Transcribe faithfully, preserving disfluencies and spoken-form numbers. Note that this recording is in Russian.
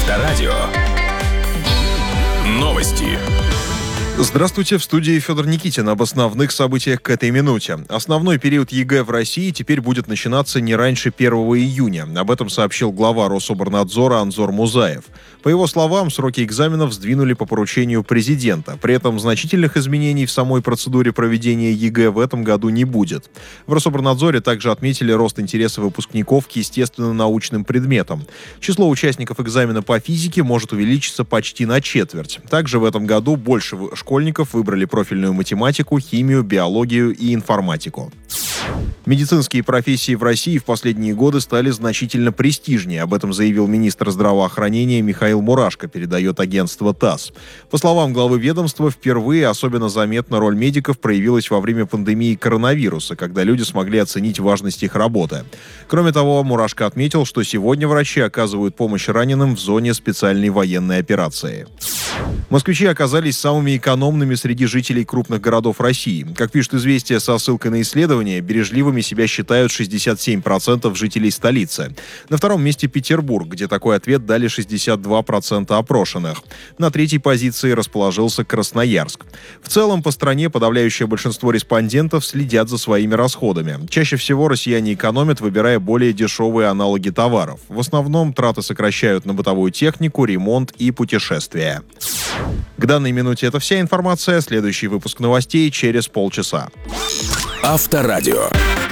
Авторадио. Новости. Здравствуйте, в студии Федор Никитин. Об основных событиях к этой минуте. Основной период ЕГЭ в России теперь будет начинаться не раньше первого июня. Об этом сообщил глава Рособорнадзора Анзор Музаев. По его словам, сроки экзаменов сдвинули по поручению президента. При этом значительных изменений в самой процедуре проведения ЕГЭ в этом году не будет. В Рособорнадзоре также отметили рост интереса выпускников к естественно-научным предметам. Число участников экзамена по физике может увеличиться почти на четверть. Также в этом году больше школьников выбрали профильную математику, химию, биологию и информатику. Медицинские профессии в России в последние годы стали значительно престижнее. Об этом заявил министр здравоохранения Михаил Мурашко, передает агентство ТАСС. По словам главы ведомства, впервые особенно заметна роль медиков проявилась во время пандемии коронавируса, когда люди смогли оценить важность их работы. Кроме того, Мурашко отметил, что сегодня врачи оказывают помощь раненым в зоне специальной военной операции. Москвичи оказались самыми экономными среди жителей крупных городов России. Как пишет «Известия» со ссылкой на исследование, бережливыми себя считают шестьдесят семь процентов жителей столицы. На втором месте Петербург, где такой ответ дали шестьдесят два процента опрошенных. На третьей позиции расположился Красноярск. В целом, по стране подавляющее большинство респондентов следят за своими расходами. Чаще всего россияне экономят, выбирая более дешевые аналоги товаров. В основном траты сокращают на бытовую технику, ремонт и путешествия. К данной минуте это вся информация. Следующий выпуск новостей через полчаса. Авторадио.